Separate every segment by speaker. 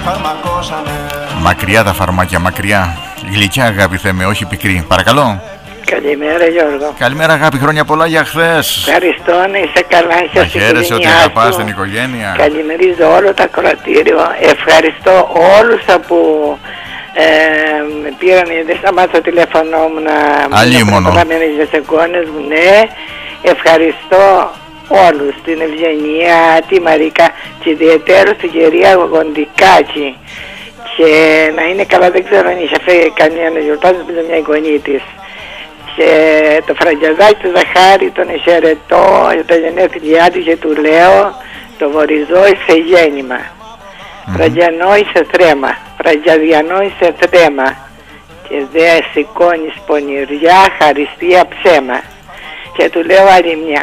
Speaker 1: Μακριά τα φαρμάκια, μακριά. Γλυκιά αγάπη θέμε, όχι πικρή. Παρακαλώ.
Speaker 2: Καλημέρα Γιώργο.
Speaker 1: Καλημέρα αγάπη, χρόνια πολλά για χθες.
Speaker 2: Ευχαριστώ, να είσαι καλά.
Speaker 1: Να χαίρεσαι ότι αγαπάς την οικογένεια.
Speaker 2: Καλημερίζω όλο το ακροατήριο. Ευχαριστώ όλους που με πήραν, δεν σταμάτησα το τηλέφωνο μου να
Speaker 1: Αλίμονο.
Speaker 2: τις εγγόνες μου. Ναι, ευχαριστώ όλους, την Ευγενία, τη Μαρίκα και ιδιαιτέρως την κυρία Γοντικάκη. Και να είναι καλά, δεν ξέρω αν είχε φέρει κανένα γιορτάζει με μια εγγονή της. Και το φραγκιαζάκι του Ζαχάρη τον χαιρετώ για τα γενέθλιά του και του λέω το βοριζό είσαι γέννημα. Φραγκιανό είσαι θρέμα, φραγκιαδιανό είσαι θρέμα και δε σηκώνεις πονηριά, χαριστία ψέμα. Και του λέω άλλη μια.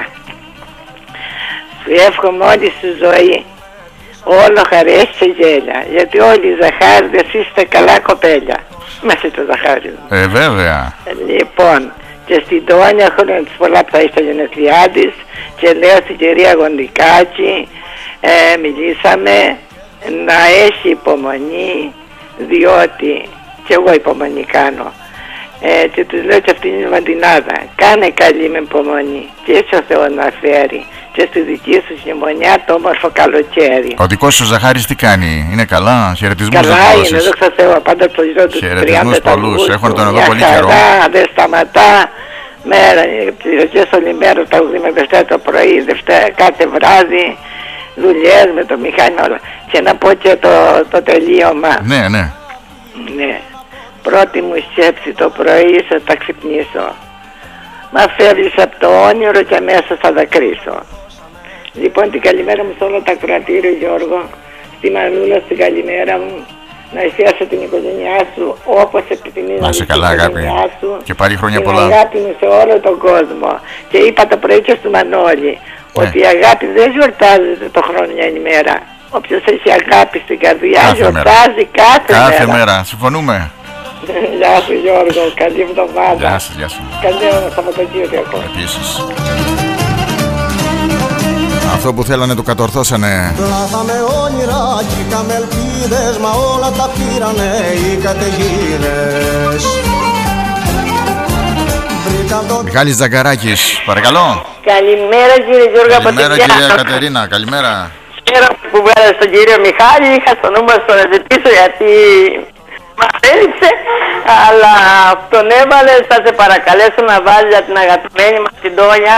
Speaker 2: Σου εύχομαι όλη στη ζωή όλο χαρές και γέλια, γιατί όλοι οι Ζαχάριδες είστε καλά κοπέλια. Είμαστε το Ζαχάρι.
Speaker 1: Βέβαια.
Speaker 2: Λοιπόν, και στην Τόνια χρόνια της πολλά που θα είσαι τα γενέθλιά της και λέω στην κυρία Γοντικάκη, μιλήσαμε να έχει υπομονή, διότι και εγώ υπομονή κάνω. Και τους λέω και αυτήν είναι μαντινάδα, κάνε καλή με υπομονή και έτσι ο Θεός να φέρει και στη δική σου χειμωνιά το όμορφο καλοκαίρι. Ο
Speaker 1: δικός σου Ζαχάρης τι κάνει, είναι καλά, χαιρετισμούς.
Speaker 2: Καλά είναι, δόξα Θεώ, πάντα το γύρω του 30
Speaker 1: πολλούς, έχουν τον εδώ πολύ καιρό.
Speaker 2: Δεν σταματά, μέρα, τις όλη μέρα τα ουδήμα Δευτέρα το πρωί, κάθε βράδυ, δουλειές με το μηχάνημα όλα. Και να πω και το τελείωμα.
Speaker 1: Ναι, ναι.
Speaker 2: Ναι. Πρώτη μου σκέψη το πρωί θα ξυπνήσω. Μα φεύγεις από το όνειρο και αμέσως θα δακρύσω. Λοιπόν, την καλημέρα μου σε όλο το ακροατήριο Γιώργο, στη Μανούλα, στην καλημέρα μου, να εστιάσω την οικογένειά σου όπως επιθυμείς να
Speaker 1: είσαι καλά αγάπη σου, και πάλι χρόνια πολλά.
Speaker 2: Την αγάπη μου σε όλο τον κόσμο. Και είπα το πρωί και στο Μανώλη ότι η αγάπη δεν γιορτάζεται το χρόνο μια ημέρα. Όποιος έχει αγάπη στην καρδιά γιορτάζει κάθε
Speaker 1: μέρα. Συμφωνούμε.
Speaker 2: Γεια σου Γιώργο, καλή εβδομάδα.
Speaker 1: Γεια σου, γεια σου.
Speaker 2: Καλή Σαββατοκύριακο.
Speaker 1: Επίσης. Αυτό που θέλανε το κατορθώσανε.
Speaker 3: Πλάθαμε όνειρα κι είχαμε ελπίδες, μα όλα τα πήρανε οι καταιγίδες.
Speaker 1: Μιχάλης Ζαγκαράκης, παρακαλώ.
Speaker 2: Καλημέρα κύριε Γιώργο.
Speaker 1: Καλημέρα κυρία Κατερίνα, καλημέρα.
Speaker 2: Χαίρομαι που βγάλε στον κύριο Μιχάλη, είχα στο νούμερο στο να ζητήσω γιατί μας έλειψε, αλλά τον έβαλε, θα σε παρακαλέσω να βάλει για την αγαπημένη μας την Τόνια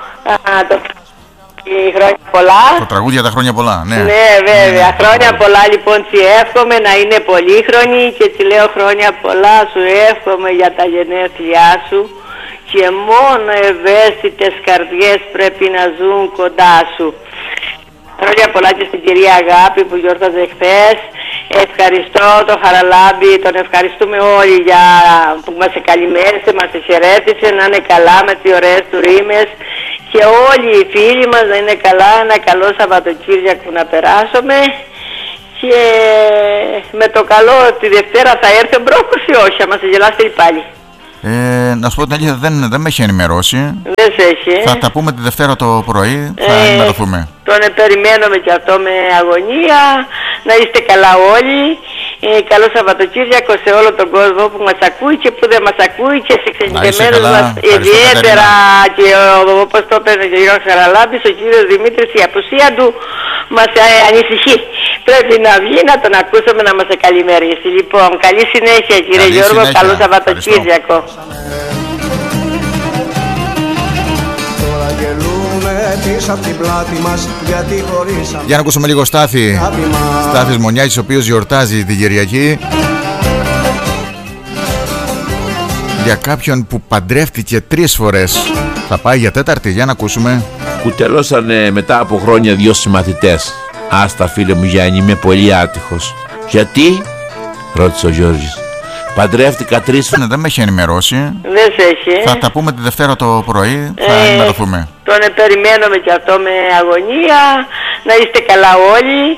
Speaker 2: χρόνια πολλά.
Speaker 1: Το τραγούδι για τα χρόνια πολλά, ναι.
Speaker 2: Ναι, βέβαια. Χρόνια πολλά λοιπόν τσι εύχομαι να είναι πολύχρονη και τσι λέω χρόνια πολλά σου εύχομαι για τα γενέθλιά σου και μόνο ευαίσθητες καρδιές πρέπει να ζουν κοντά σου. Χρόνια πολλά και στην κυρία Αγάπη που γιόρταζε χθες. Ευχαριστώ τον Χαραλάμπη, τον ευχαριστούμε όλοι για που μας καλημέρισε, μας χαιρέτησε, να είναι καλά με τις ωραίες του ρήμες και όλοι οι φίλοι μας να είναι καλά, ένα καλό Σαββατοκύριακο να περάσουμε και με το καλό τη Δευτέρα θα έρθει ο Μπρόκος ή όχι, θα μας γελάσετε πάλι.
Speaker 1: Να σου πω την αλήθεια, δεν με έχει ενημερώσει.
Speaker 2: Δεν σε έχει.
Speaker 1: Θα τα πούμε τη Δευτέρα το πρωί, θα ενημερωθούμε.
Speaker 2: Τον περιμένουμε και αυτό με αγωνία. Να είστε καλά όλοι. Καλό Σαββατοκύριακο σε όλο τον κόσμο που μας ακούει και που δεν μας ακούει και σε ξενιτεμένους μας ιδιαίτερα. Και όπως το είπε ο κ. Χαραλάμπης, ο κύριος Δημήτρης, η απουσία του μας ανησυχεί. Πρέπει να βγει να τον ακούσουμε να μας καλημερίσει. Λοιπόν, καλή συνέχεια κύριε Γιώργο, καλό Σαββατοκύριακο.
Speaker 1: Για να ακούσουμε λίγο Στάθη. Στάθης Μονιάκης, ο οποίος γιορτάζει την Κυριακή. Για κάποιον που παντρεύτηκε 3 φορές, θα πάει για 4η, για να ακούσουμε.
Speaker 4: Που τελώσανε μετά από χρόνια 2 συμμαθητές. Άστα φίλε μου Γιάννη, είμαι πολύ άτυχος. Γιατί? Ρώτησε ο Γιώργης. Παντρεύτηκα 3 φορές.
Speaker 1: Δεν με έχει ενημερώσει.
Speaker 2: Δεν σε έχει.
Speaker 1: Θα τα πούμε τη Δευτέρα το πρωί, θα ενημερωθούμε.
Speaker 2: Τον περιμένουμε και αυτό με αγωνία. Να είστε καλά όλοι.